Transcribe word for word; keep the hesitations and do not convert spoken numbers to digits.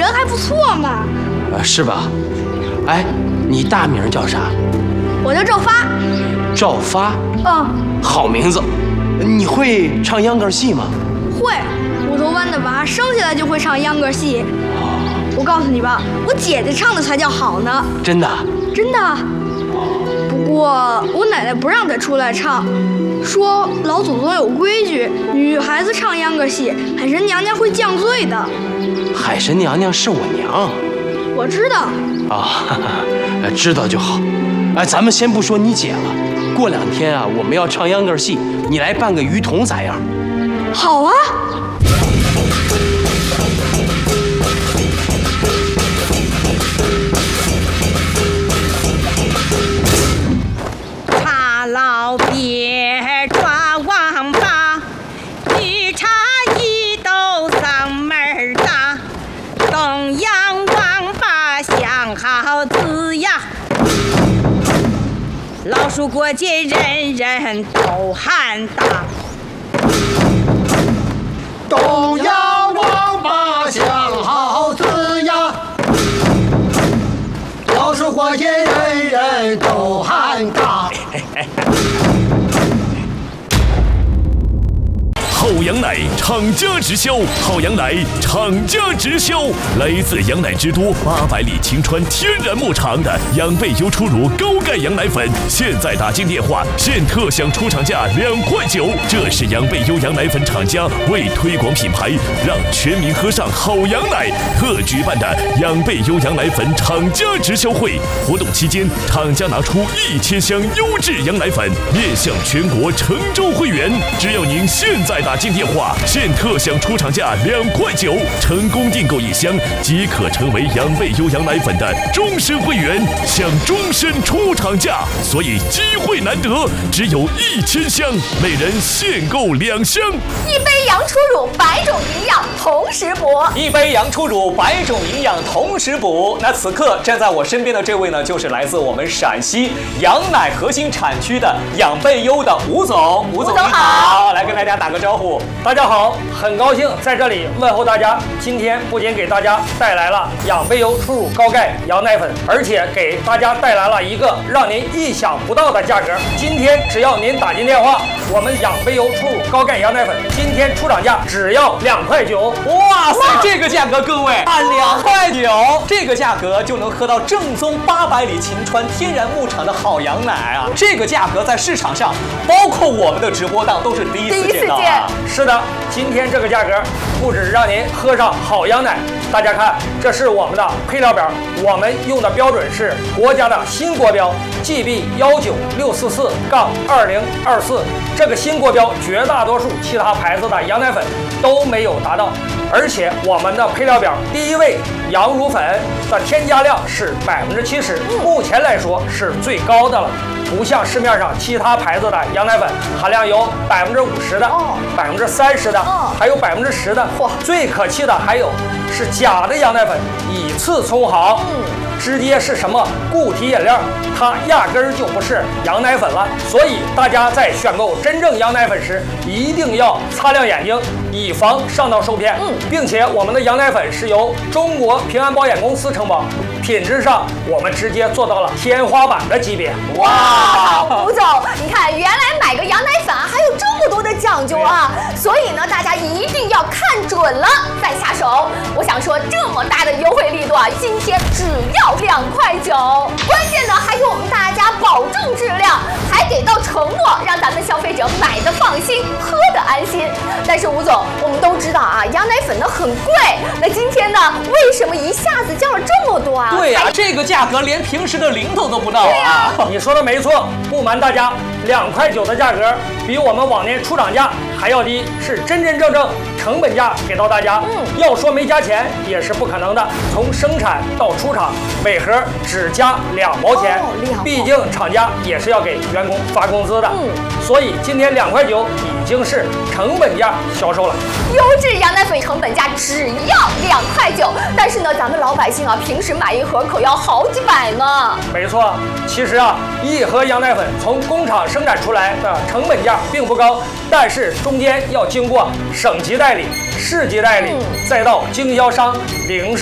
人还不错嘛。 呃，是吧？哎，你大名叫啥？ 我叫赵发。 赵发？ 嗯， 好名字。你会唱秧歌戏吗？ 会。五头湾的娃生下来就会唱秧歌戏。我告诉你吧，我姐姐唱的才叫好呢。 真的？ 真的。不过我奶奶不让她出来唱，说老祖宗有规矩，女孩子唱秧歌戏，海神娘娘会降罪的。 海神娘娘是我娘。 我知道。 啊，知道就好。哎，咱们先不说你姐了，过两天啊，我们要唱秧歌戏，你来扮个鱼童咋样？ 好啊。 茶老别抓王八，绿茶一斗嗓门大，东洋王八想好字呀，老鼠过街人人都喊打。 东洋王八想好字呀，老鼠过街人人都喊打。 好羊奶厂家直销，好羊奶厂家直销，来自羊奶之都八百里晴川天然牧场的养倍优初乳高钙羊奶粉，现在打进电话，现特享出厂价两块九。这是养倍优羊奶粉厂家为推广品牌，让全民喝上好羊奶特举办的养倍优羊奶粉厂家直销会。活动期间，厂家拿出一千箱优质羊奶粉，面向全国成州会员。只要您现在打进电话，现特享出厂价两块九，成功订购一箱即可成为养倍优羊奶粉的终身会员，享终身出厂价。所以机会难得，只有一千箱，每人限购两箱。 一杯羊初乳，百种营养同时补。 一杯羊初乳，百种营养同时补。那此刻站在我身边的这位呢，就是来自我们陕西羊奶核心产区的养倍优的吴总。吴总你好，来跟大家打个招呼。 大家好，很高兴在这里问候大家。今天不仅给大家带来了养倍优初乳高钙羊奶粉，而且给大家带来了一个让您意想不到的价格。今天只要您打进电话，我们养倍优初乳高钙羊奶粉今天出厂价只要两块九。 哇塞，这个价格各位按两块九，这个价格就能喝到正宗八百里晴川天然牧场的好羊奶啊！这个价格在市场上，包括我们的直播档都是第一次见到啊。 是的，今天这个价格不止让您喝上好羊奶，大家看，这是我们的配料表，我们用的标准是国家的新国标 G B 一九六四四杠二零二四，这个新国标绝大多数其他牌子的羊奶粉都没有达到。而且我们的配料表第一位羊乳粉的添加量是百分之七十，目前来说是最高的了。不像市面上其他牌子的羊奶粉含量有百分之五十的、百分之三十的，还有百分之十的。嚯！最可气的还有是假的羊奶粉，以次充好，直接是什么固体饮料，它压根儿就不是羊奶粉了。所以大家在选购真正羊奶粉时，一定要擦亮眼睛，以防上当受骗。并且我们的羊奶粉是由中国平安保险公司承保，品质上我们直接做到了天花板的级别。 哇，吴总，你看，原来买个羊奶粉啊，还有这么多的讲究啊！所以呢，大家一定要看准了再下手。我想说，这么大的优惠力度啊，今天只要两块九，关键呢还给我们大家保证质量，还给到承诺，让咱们消费者买的放心，喝的安心。但是吴总，我们都知道啊，羊奶粉呢很贵，那今天呢，为什么一下子降了这么多啊？ 对呀、啊，这个价格连平时的零头都不到啊！ 你说的没错，不瞒大家，两块九的价格比我们往年出厂价还要低，是真真正正成本价给到大家。嗯，要说没加钱也是不可能的，从生产到出厂，每盒只加两毛钱，哦、毕竟厂家也是要给员工发工资的。嗯，所以今天两块九已经是成本价销售了。 优质羊奶粉成本价只要两块九，但是呢，咱们老百姓啊，平时买一盒可要好几百呢。 没错，其实啊，一盒羊奶粉从工厂生产出来的成本价并不高，但是中间要经过省级代理、市级代理，嗯、再到经销商、零售。